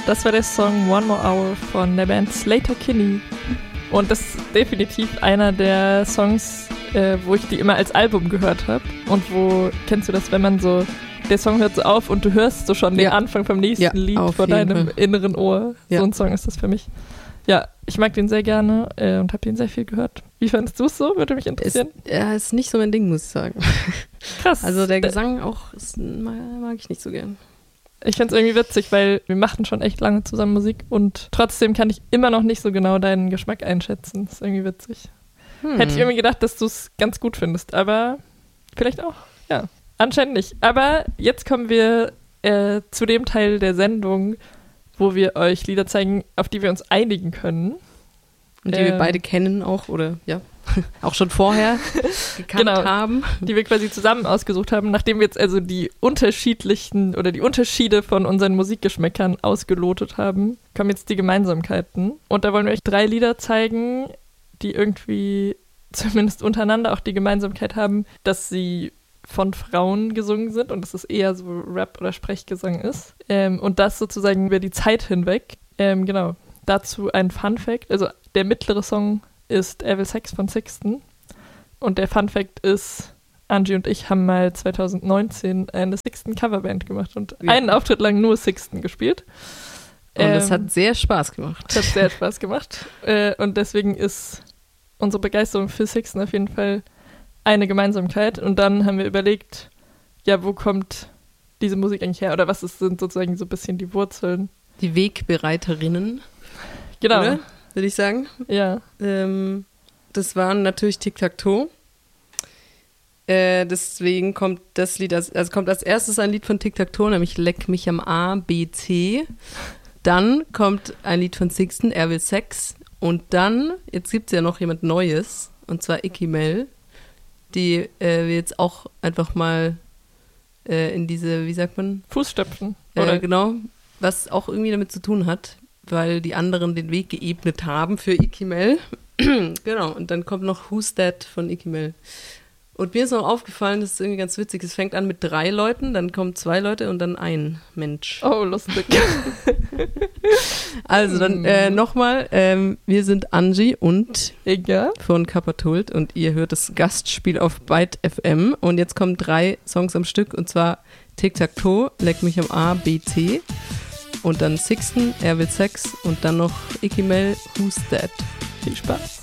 Das war der Song One More Hour von der Band Sleater-Kinney. Und das ist definitiv einer der Songs, wo ich die immer als Album gehört habe. Und wo, kennst du das, wenn man so, der Song hört so auf und du hörst so schon den Anfang vom nächsten Lied vor deinem inneren Ohr. Ja. So ein Song ist das für mich. Ja, ich mag den sehr gerne und habe den sehr viel gehört. Wie fandest du es so? Würde mich interessieren. Ist nicht so mein Ding, muss ich sagen. Krass. Also der Gesang auch mag ich nicht so gern. Ich finde es irgendwie witzig, weil wir machten schon echt lange zusammen Musik und trotzdem kann ich immer noch nicht so genau deinen Geschmack einschätzen. Das ist irgendwie witzig. Hätte ich irgendwie gedacht, dass du es ganz gut findest, aber vielleicht auch, ja. Anscheinend nicht. Aber jetzt kommen wir zu dem Teil der Sendung, wo wir euch Lieder zeigen, auf die wir uns einigen können. Und die wir beide kennen auch, oder ja, auch schon vorher gekannt haben. Die wir quasi zusammen ausgesucht haben, nachdem wir jetzt also die unterschiedlichen oder die Unterschiede von unseren Musikgeschmäckern ausgelotet haben, kommen jetzt die Gemeinsamkeiten. Und da wollen wir euch 3 Lieder zeigen, die irgendwie zumindest untereinander auch die Gemeinsamkeit haben, dass sie von Frauen gesungen sind und dass es eher so Rap- oder Sprechgesang ist. Und das sozusagen über die Zeit hinweg. Genau. Dazu ein Fun-Fact. Also der mittlere Song ist Evil Sex von Sixten. Und der Fun-Fact ist, Angie und ich haben mal 2019 eine Sixten-Coverband gemacht und einen Auftritt lang nur Sixten gespielt. Und es hat sehr Spaß gemacht. Hat sehr Spaß gemacht. Und deswegen ist unsere Begeisterung für Sixten auf jeden Fall eine Gemeinsamkeit. Und dann haben wir überlegt, ja, wo kommt diese Musik eigentlich her? Oder sind sozusagen so ein bisschen die Wurzeln? Die Wegbereiterinnen. Genau. Oder? Würde ich sagen. Ja. Das waren natürlich Tic-Tac-Toe. Deswegen kommt das Lied, kommt als erstes ein Lied von Tic-Tac-Toe, nämlich Leck mich am A, B, C. Dann kommt ein Lied von Sixten, Er will Sex. Und dann, jetzt gibt es ja noch jemand Neues, und zwar Icky Mel, die wir jetzt auch einfach mal in diese, wie sagt man? Fußstapfen. Oder? Genau, was auch irgendwie damit zu tun hat, weil die anderen den Weg geebnet haben für Icky Mel. Genau, und dann kommt noch Who's That von Icky Mel. Und mir ist noch aufgefallen, das ist irgendwie ganz witzig, es fängt an mit 3 Leuten, dann kommen 2 Leute und dann ein Mensch. Oh, lustig. Also dann nochmal, wir sind Angie und Inga von Kapatult und ihr hört das Gastspiel auf Byte FM und jetzt kommen 3 Songs am Stück und zwar Tic-Tac-Toe, Leck mich am A, B, C und dann Sixten, Er will Sex und dann noch Icky Mel, Who's That? Viel Spaß.